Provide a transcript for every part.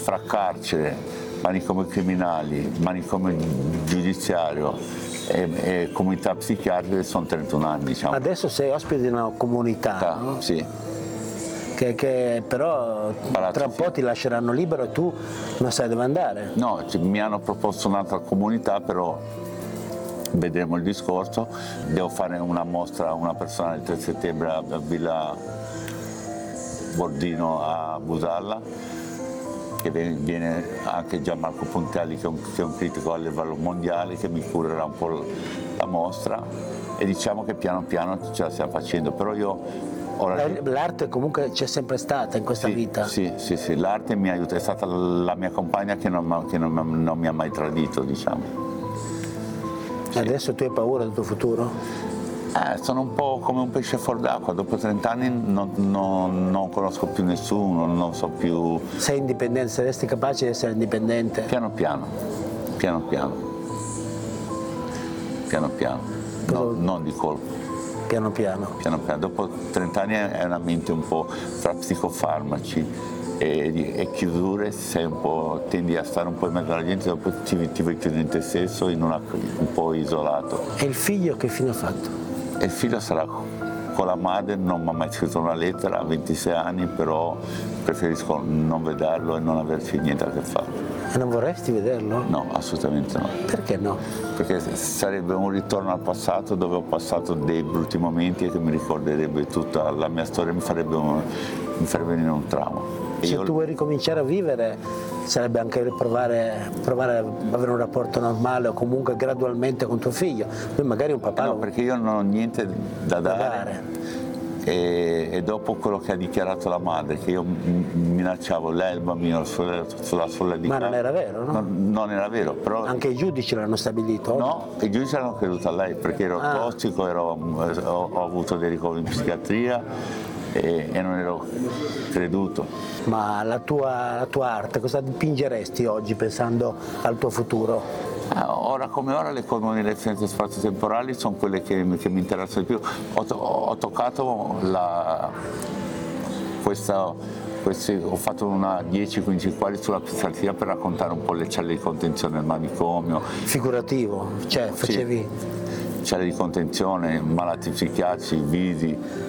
fra carcere, manicomio criminali, manicomio giudiziario e comunità psichiatriche sono 31 anni, diciamo. Adesso sei ospite di una comunità, no? Sì. Che però tra un po' ti lasceranno libero e tu non sai dove andare. No, mi hanno proposto un'altra comunità, però vedremo il discorso. Devo fare una mostra a una persona il 3 settembre a Villa Bordino a Busalla, che viene anche Gianmarco Puntelli, che è un critico a livello mondiale, che mi curerà un po' la mostra, e diciamo che piano piano ce la stiamo facendo. Però io l'arte comunque c'è sempre stata in questa vita. Sì, l'arte mi aiuta, è stata la mia compagna che non mi ha mai tradito, diciamo. Sì. Adesso tu hai paura del tuo futuro? Sono un po' come un pesce fuor d'acqua, dopo 30 anni non conosco più nessuno, non so più... Sei indipendente, saresti capace di essere indipendente? Piano piano. No, non di colpo. Piano piano. Dopo 30 anni è una mente un po' tra psicofarmaci e chiusure, tendi a stare un po' in mezzo alla gente, dopo ti vuoi chiudere in te stesso, un po' isolato. E il figlio che fine ha fatto? E il figlio sarà con la madre, non mi ha mai scritto una lettera, ha 26 anni, però preferisco non vederlo e non averci niente a che fare. E non vorresti vederlo? No, assolutamente no. Perché no? Perché sarebbe un ritorno al passato, dove ho passato dei brutti momenti e che mi ricorderebbe tutta la mia storia, mi farebbe venire un trauma. Se tu vuoi ricominciare a vivere, sarebbe anche provare a avere un rapporto normale o comunque gradualmente con tuo figlio. Poi magari un papà... No, perché io non ho niente da dare. E dopo quello che ha dichiarato la madre, che io minacciavo lei e il bambino sulla soglia di casa. Ma non era vero, no? Non era vero, però... Anche i giudici l'hanno stabilito? No, i giudici hanno creduto a lei, perché ero tossico, ho avuto dei ricoveri in psichiatria e non ero creduto. Ma la tua arte, cosa dipingeresti oggi pensando al tuo futuro? Ora come ora le cosmonerescenze spazio-temporali sono quelle che mi interessano di più. Ho toccato ho fatto una 10-15 quadri sulla psichiatria per raccontare un po' le celle di contenzione del manicomio. Figurativo, cioè facevi... Sì, celle di contenzione, malati psichiatrici, visi,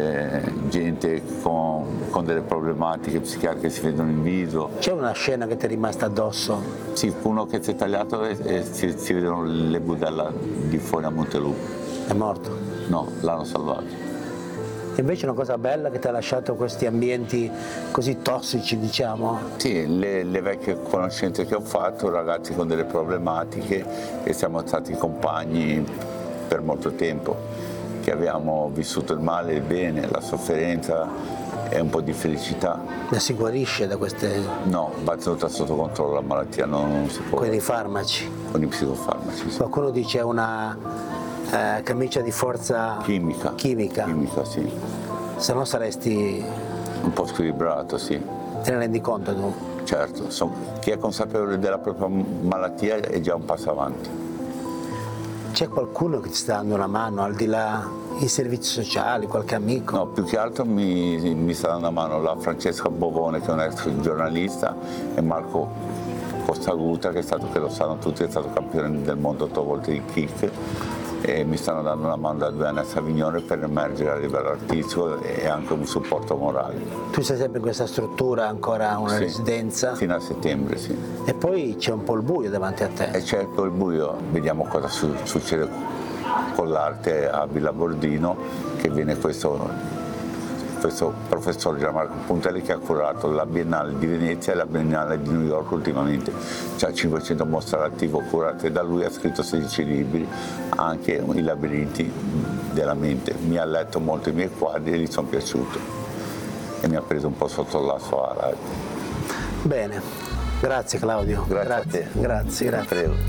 gente con delle problematiche psichiatriche che si vedono in viso. C'è una scena che ti è rimasta addosso? Sì, uno che si è tagliato e si vedono le budella di fuori a Montelupo. È morto? No, l'hanno salvato. E invece una cosa bella che ti ha lasciato questi ambienti così tossici, diciamo? Sì, le vecchie conoscenze che ho fatto, ragazzi con delle problematiche, e siamo stati compagni per molto tempo, che abbiamo vissuto il male e il bene, la sofferenza e un po' di felicità. Ma si guarisce da queste... No, va tenuta sotto controllo la malattia, non si può. Con i farmaci? Con i psicofarmaci, sì. Qualcuno dice una camicia di forza... Chimica, sì. Se no saresti... Un po' squilibrato, sì. Te ne rendi conto tu? Certo, chi è consapevole della propria malattia è già un passo avanti. C'è qualcuno che ti sta dando una mano, al di là i servizi sociali, qualche amico? No, più che altro mi sta dando una mano la Francesca Bovone, che è un ex giornalista, e Marco Costaguta, che lo sanno tutti, è stato campione del mondo 8 volte di kick, e mi stanno dando una mano da 2 anni a Savignone per emergere a livello artistico e anche un supporto morale. Tu sei sempre in questa struttura, ancora una residenza? Fino a settembre, sì. E poi c'è un po' il buio davanti a te. E c'è un po' il buio, vediamo cosa succede con l'arte a Villa Bordino, che viene questo professor Gianmarco Puntelli, che ha curato la Biennale di Venezia e la Biennale di New York ultimamente. C'ha 500 mostre all'attivo curate da lui, ha scritto 16 libri, anche i labirinti della mente. Mi ha letto molto i miei quadri e gli sono piaciuti e mi ha preso un po' sotto la sua ala. Bene, grazie Claudio. Grazie a te. Grazie. Prego.